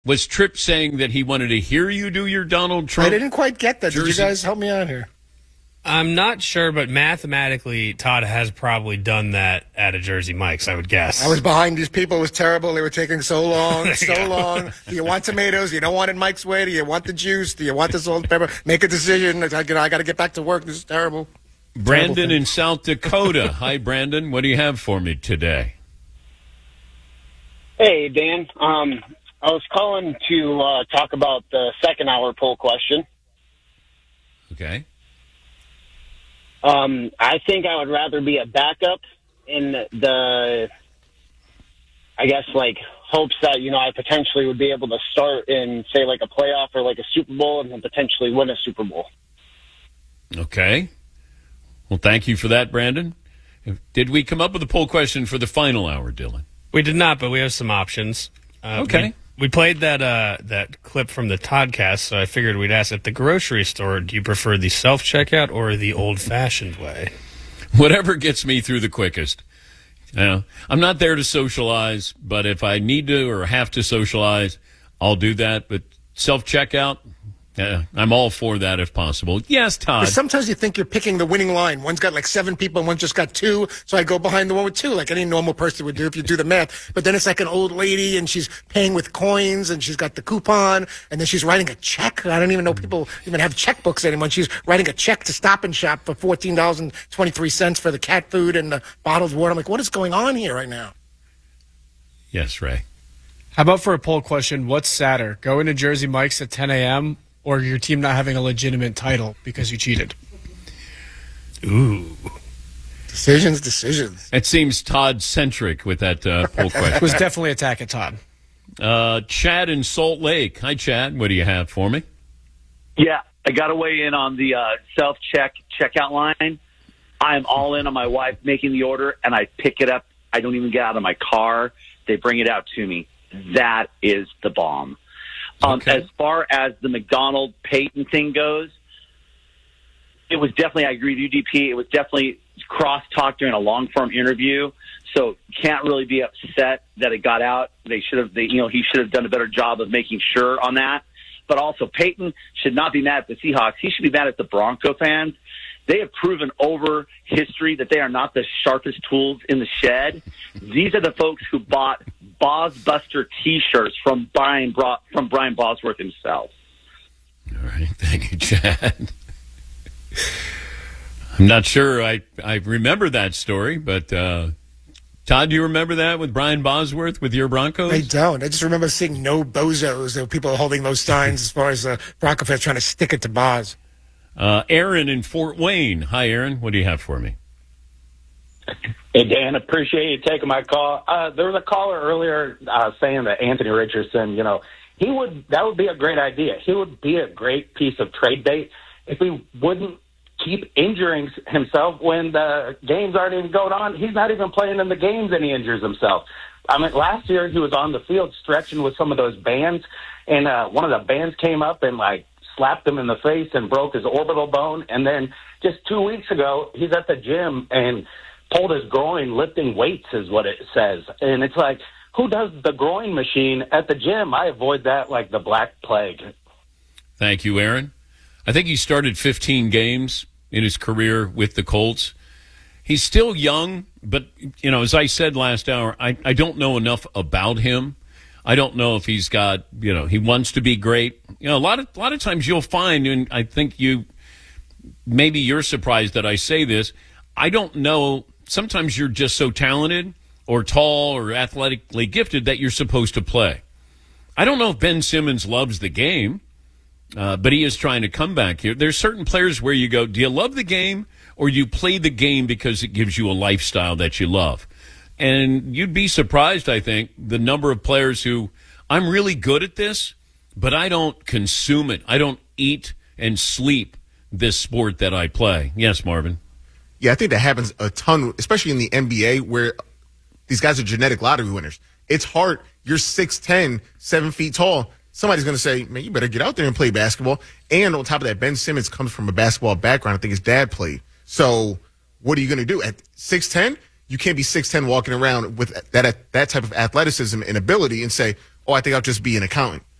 Was Tripp saying that he wanted to hear you do your Donald Trump? I didn't quite get that. Jersey? Did you guys help me out here? I'm not sure, but mathematically, Todd has probably done that at a Jersey Mike's, I would guess. I was behind these people. It was terrible. They were taking so long, so long. Do you want tomatoes? You don't want it Mike's way? Do you want the juice? Do you want the salt and pepper? Make a decision. I got to get back to work. This is terrible. Brandon in South Dakota. Hi, Brandon. What do you have for me today? Hey, Dan. I was calling to talk about the second hour poll question. Okay. I think I would rather be a backup in the, I guess, like, hopes that, I potentially would be able to start in, say, like a playoff or like a Super Bowl and then potentially win a Super Bowl. Okay. Well, thank you for that, Brandon. Did we come up with a poll question for the final hour, Dylan? We did not, but we have some options. Okay. We played that clip from the Toddcast, so I figured we'd ask, at the grocery store, do you prefer the self-checkout or the old-fashioned way? Whatever gets me through the quickest. I'm not there to socialize, but if I need to or have to socialize, I'll do that. But self-checkout, I'm all for that if possible. Yes, Todd. Sometimes you think you're picking the winning line. One's got like 7 people and one's just got 2, so I go behind the one with 2, like any normal person would do if you do the math. But then it's like an old lady and she's paying with coins and she's got the coupon and then she's writing a check. I don't even know people even have checkbooks anymore. She's writing a check to Stop and Shop for $14.23 for the cat food and the bottled water. I'm like, what is going on here right now? Yes, Ray. How about for a poll question, what's sadder, going to Jersey Mike's at 10 a.m., or your team not having a legitimate title because you cheated? Ooh. Decisions. It seems Todd-centric with that poll question. It was definitely attack at Todd. Chad in Salt Lake. Hi, Chad. What do you have for me? Yeah, I got to weigh in on the checkout line. I am all in on my wife making the order, and I pick it up. I don't even get out of my car. They bring it out to me. That is the bomb. Okay. As far as the McDonald Peyton thing goes, it was definitely, I agree with you, DP, it was definitely cross-talk during a long-form interview, so can't really be upset that it got out. He should have done a better job of making sure on that. But also, Peyton should not be mad at the Seahawks. He should be mad at the Bronco fans. They have proven over history that they are not the sharpest tools in the shed. These are the folks who bought Bozbuster T-shirts from Brian Bosworth himself. All right. Thank you, Chad. I'm not sure I remember that story, but Todd, do you remember that with Brian Bosworth with your Broncos? I don't. I just remember seeing no bozos. There were people holding those signs as far as Bronco fans trying to stick it to Boz. Aaron in Fort Wayne. Hi, Aaron. What do you have for me? Hey, Dan, appreciate you taking my call. There was a caller earlier saying that Anthony Richardson, that would be a great idea. He would be a great piece of trade bait if he wouldn't keep injuring himself when the games aren't even going on. He's not even playing in the games and he injures himself. I mean, last year he was on the field stretching with some of those bands, and one of the bands came up and, slapped him in the face and broke his orbital bone. And then just 2 weeks ago, he's at the gym and pulled his groin lifting weights is what it says. And it's like, who does the groin machine at the gym? I avoid that like the Black Plague. Thank you, Aaron. I think he started 15 games in his career with the Colts. He's still young, but, as I said last hour, I don't know enough about him. I don't know if he's got, he wants to be great. A lot of times you'll find, and I think maybe you're surprised that I say this, I don't know, sometimes you're just so talented or tall or athletically gifted that you're supposed to play. I don't know if Ben Simmons loves the game, but he is trying to come back here. There's certain players where you go, do you love the game or you play the game because it gives you a lifestyle that you love? And you'd be surprised, I think, the number of players who, I'm really good at this, but I don't consume it. I don't eat and sleep this sport that I play. Yes, Marvin? Yeah, I think that happens a ton, especially in the NBA, where these guys are genetic lottery winners. It's hard. You're 6'10", 7 feet tall. Somebody's going to say, man, you better get out there and play basketball. And on top of that, Ben Simmons comes from a basketball background. I think his dad played. So what are you going to do? At 6'10", you can't be 6'10" walking around with that type of athleticism and ability and say, oh, I think I'll just be an accountant.